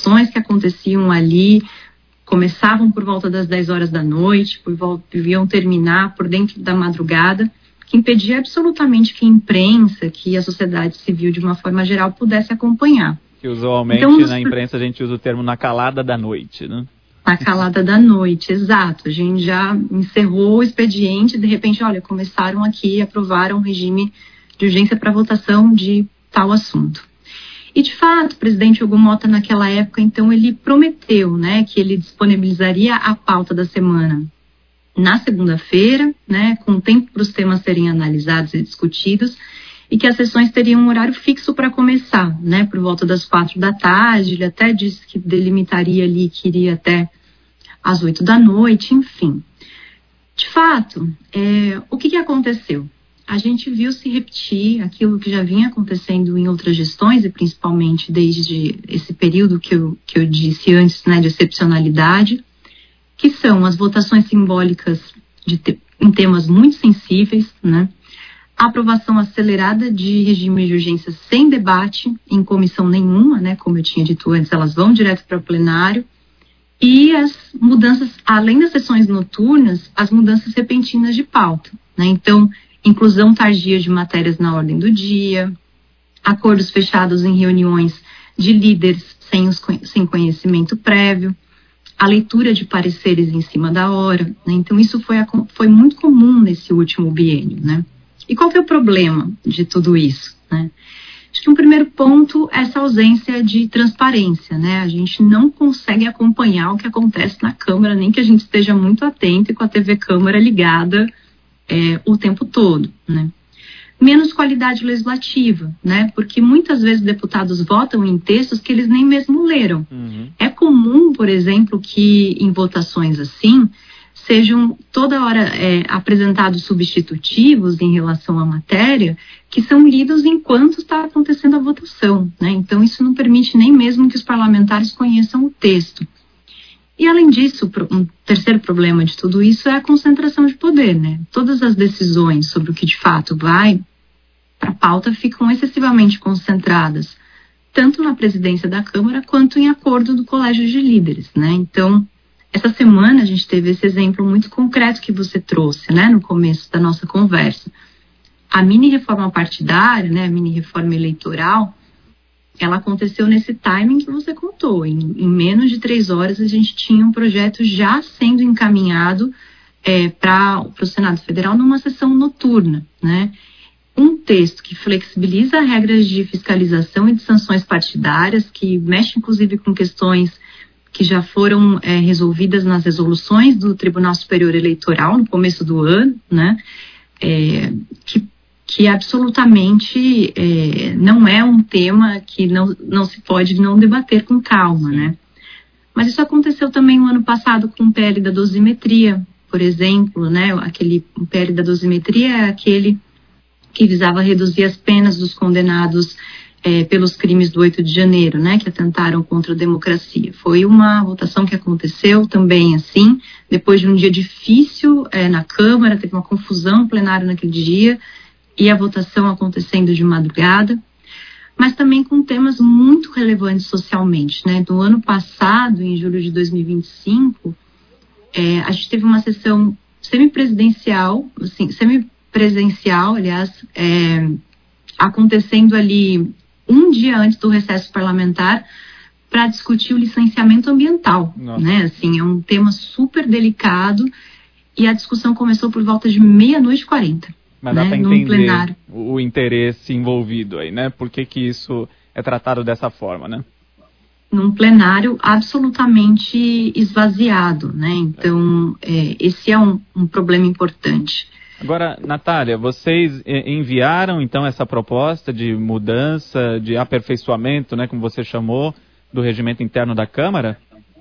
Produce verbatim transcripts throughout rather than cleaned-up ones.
votações que aconteciam ali começavam por volta das dez horas da noite, por volta, iam terminar por dentro da madrugada, que impedia absolutamente que a imprensa, que a sociedade civil, de uma forma geral, pudesse acompanhar. Que usualmente então, na imprensa a gente usa o termo na calada da noite, né? Na calada da noite, exato. A gente já encerrou o expediente, de repente, olha, começaram aqui e aprovaram um regime de urgência para votação de tal assunto. E, de fato, o presidente Hugo Motta, naquela época, então, ele prometeu, né, que ele disponibilizaria a pauta da semana na segunda-feira, né, com tempo para os temas serem analisados e discutidos, e que as sessões teriam um horário fixo para começar, né, por volta das quatro da tarde. Ele até disse que delimitaria ali, que iria até às oito da noite, enfim. De fato, é, o que, que aconteceu? A gente viu se repetir aquilo que já vinha acontecendo em outras gestões, e principalmente desde esse período que eu, que eu disse antes, né, de excepcionalidade, que são as votações simbólicas de te, em temas muito sensíveis, né, a aprovação acelerada de regime de urgência sem debate em comissão nenhuma, né, como eu tinha dito antes, elas vão direto para o plenário, e as mudanças, além das sessões noturnas, as mudanças repentinas de pauta, né, então, inclusão tardia de matérias na ordem do dia, acordos fechados em reuniões de líderes sem, os, sem conhecimento prévio, a leitura de pareceres em cima da hora, né? Então isso foi, a, foi muito comum nesse último biênio, né? E qual que é o problema de tudo isso, né? Acho que um primeiro ponto é essa ausência de transparência, né? A gente não consegue acompanhar o que acontece na Câmara, nem que a gente esteja muito atento e com a T V Câmara ligada É, o tempo todo, né? Menos qualidade legislativa, né? Porque muitas vezes deputados votam em textos que eles nem mesmo leram. Uhum. É comum, por exemplo, que em votações assim, sejam toda hora é, apresentados substitutivos em relação à matéria, que são lidos enquanto está acontecendo a votação, né? Então isso não permite nem mesmo que os parlamentares conheçam o texto. E, além disso, um terceiro problema de tudo isso é a concentração de poder, né? Todas as decisões sobre o que de fato vai para a pauta ficam excessivamente concentradas, tanto na presidência da Câmara quanto em acordo do Colégio de Líderes, né? Então, essa semana a gente teve esse exemplo muito concreto que você trouxe, né, no começo da nossa conversa. A mini-reforma partidária, né, a mini-reforma eleitoral, ela aconteceu nesse timing que você contou. Em, em menos de três horas a gente tinha um projeto já sendo encaminhado é, para o Senado Federal numa sessão noturna, né? Um texto que flexibiliza regras de fiscalização e de sanções partidárias, que mexe inclusive com questões que já foram é, resolvidas nas resoluções do Tribunal Superior Eleitoral no começo do ano, né? É, que que absolutamente é, não é um tema que não, não se pode não debater com calma, né? Mas isso aconteceu também no ano passado com o P L da dosimetria, por exemplo, né? Aquele o P L da dosimetria é aquele que visava reduzir as penas dos condenados é, pelos crimes do oito de janeiro, né? Que atentaram contra a democracia. Foi uma votação que aconteceu também assim, depois de um dia difícil é, na Câmara, teve uma confusão plenária naquele dia, e a votação acontecendo de madrugada, mas também com temas muito relevantes socialmente, né? Do ano passado, em julho de dois mil e vinte e cinco, é, a gente teve uma sessão semipresidencial, assim, semipresencial, aliás, é, acontecendo ali um dia antes do recesso parlamentar para discutir o licenciamento ambiental, Nossa. né? Assim, é um tema super delicado e a discussão começou por volta de meia-noite e quarenta. Mas dá né, para entender o interesse envolvido aí, né? Por que que isso é tratado dessa forma, né? Num plenário absolutamente esvaziado, né? Então, é, esse é um, um problema importante. Agora, Natália, vocês enviaram, então, essa proposta de mudança, de aperfeiçoamento, né? Como você chamou, do regimento interno da Câmara?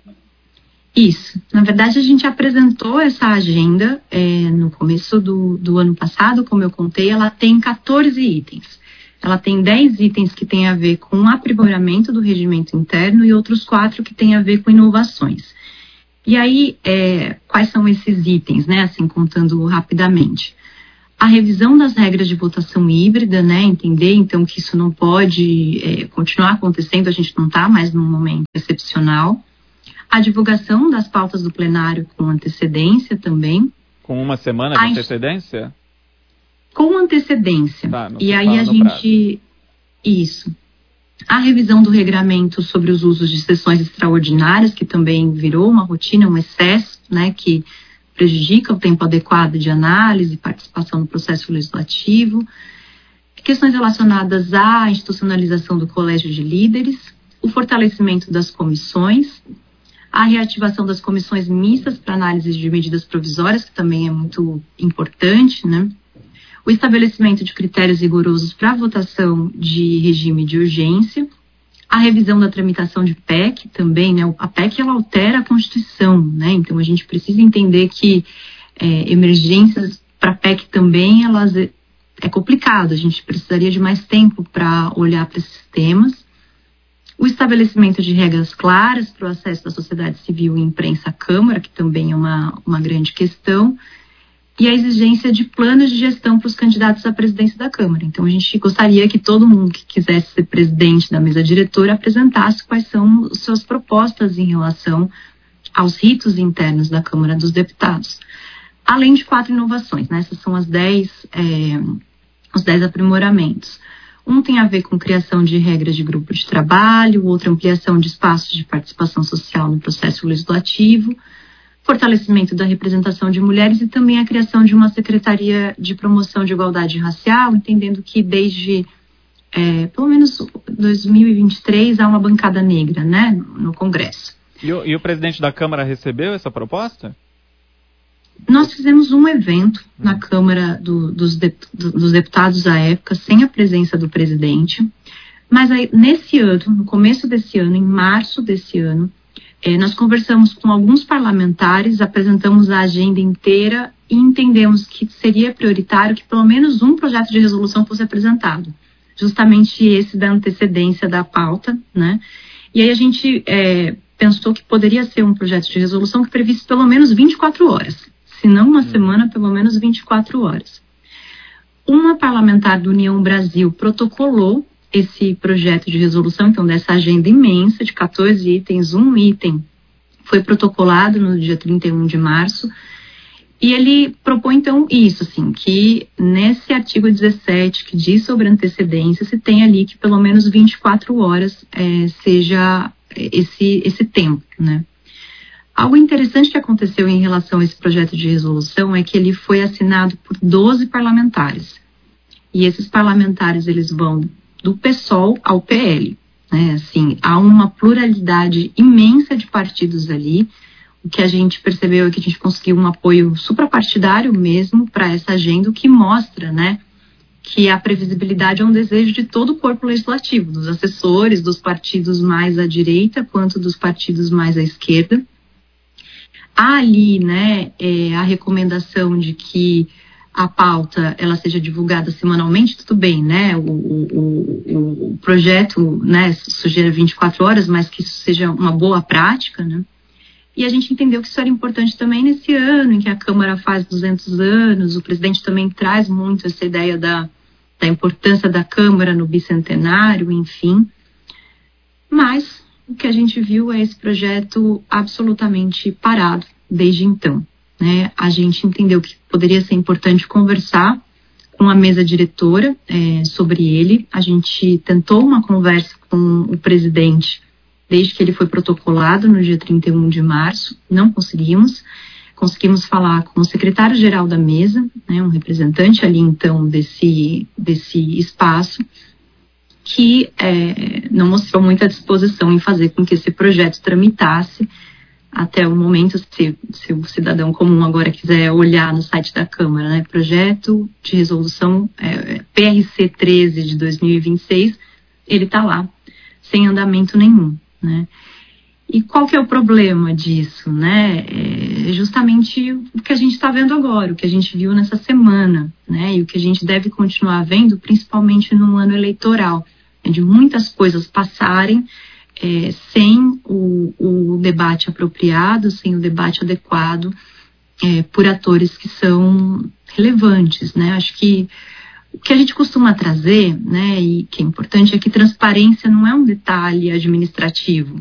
Isso. Na verdade, a gente apresentou essa agenda é, no começo do, do ano passado, como eu contei, ela tem quatorze itens. Ela tem dez itens que tem a ver com o aprimoramento do regimento interno e outros quatro que tem a ver com inovações. E aí, é, quais são esses itens, né? Assim, contando rapidamente. A revisão das regras de votação híbrida, né, entender então que isso não pode é, continuar acontecendo, a gente não está mais num momento excepcional. A divulgação das pautas do plenário com antecedência também. Com uma semana de a antecedência? Com antecedência. Tá, e aí a gente... Prazo. Isso. A revisão do regramento sobre os usos de sessões extraordinárias, que também virou uma rotina, um excesso, né, que prejudica o tempo adequado de análise e participação no processo legislativo. Questões relacionadas à institucionalização do colégio de líderes, o fortalecimento das comissões, a reativação das comissões mistas para análise de medidas provisórias, que também é muito importante, né? O estabelecimento de critérios rigorosos para a votação de regime de urgência, a revisão da tramitação de P E C também, né? A P E C, ela altera a Constituição, né? Então, a gente precisa entender que é, emergências para a P E C também, elas é, é complicado, a gente precisaria de mais tempo para olhar para esses temas. O estabelecimento de regras claras para o acesso da sociedade civil e imprensa à Câmara, que também é uma, uma grande questão, e a exigência de planos de gestão para os candidatos à presidência da Câmara. Então, a gente gostaria que todo mundo que quisesse ser presidente da mesa diretora apresentasse quais são as suas propostas em relação aos ritos internos da Câmara dos Deputados. Além de quatro inovações, né? Essas são as dez, é, os dez aprimoramentos. Um tem a ver com criação de regras de grupo de trabalho, o outro ampliação de espaços de participação social no processo legislativo, fortalecimento da representação de mulheres e também a criação de uma Secretaria de Promoção de Igualdade Racial, entendendo que desde, é, pelo menos, dois mil e vinte e três há uma bancada negra, né, no Congresso. E o, e o presidente da Câmara recebeu essa proposta? Nós fizemos um evento na Câmara do, dos, de, dos Deputados à época, sem a presença do presidente, mas aí, nesse ano, no começo desse ano, em março desse ano, eh, nós conversamos com alguns parlamentares, apresentamos a agenda inteira e entendemos que seria prioritário que pelo menos um projeto de resolução fosse apresentado, justamente esse da antecedência da pauta, né? E aí a gente eh, pensou que poderia ser um projeto de resolução que previsse pelo menos vinte e quatro horas. Se não uma semana, pelo menos vinte e quatro horas. Uma parlamentar do União Brasil protocolou esse projeto de resolução, então dessa agenda imensa de quatorze itens, um item foi protocolado no dia trinta e um de março, e ele propõe então isso, assim, que nesse artigo dezessete, que diz sobre antecedência, se tem ali que pelo menos vinte e quatro horas é, seja esse, esse tempo, né? Algo interessante que aconteceu em relação a esse projeto de resolução é que ele foi assinado por doze parlamentares. E esses parlamentares, eles vão do PSOL ao P L. Né? Assim, há uma pluralidade imensa de partidos ali. O que a gente percebeu é que a gente conseguiu um apoio suprapartidário mesmo para essa agenda, o que mostra, né, que a previsibilidade é um desejo de todo o corpo legislativo, dos assessores, dos partidos mais à direita, quanto dos partidos mais à esquerda. Há ali, né, é, a recomendação de que a pauta ela seja divulgada semanalmente, tudo bem, né, o, o, o, o projeto, né, sugere vinte e quatro horas, mas que isso seja uma boa prática, né, e a gente entendeu que isso era importante também nesse ano, em que a Câmara faz duzentos anos, o presidente também traz muito essa ideia da, da importância da Câmara no bicentenário, enfim, mas o que a gente viu é esse projeto absolutamente parado desde então, né? A gente entendeu que poderia ser importante conversar com a mesa diretora é, sobre ele. A gente tentou uma conversa com o presidente desde que ele foi protocolado no dia trinta e um de março, não conseguimos. Conseguimos falar com o secretário-geral da mesa, né, um representante ali então desse, desse espaço, que é, não mostrou muita disposição em fazer com que esse projeto tramitasse até o momento. Se, se o cidadão comum agora quiser olhar no site da Câmara, né, projeto de resolução é, P R C treze de dois mil e vinte e seis, ele está lá, sem andamento nenhum, né? E qual que é o problema disso, né? É justamente o que a gente está vendo agora, o que a gente viu nessa semana, né? E o que a gente deve continuar vendo, principalmente no ano eleitoral, é de muitas coisas passarem é, sem o, o debate apropriado, sem o debate adequado é, por atores que são relevantes, né? Acho que o que a gente costuma trazer, né, e que é importante, é que transparência não é um detalhe administrativo.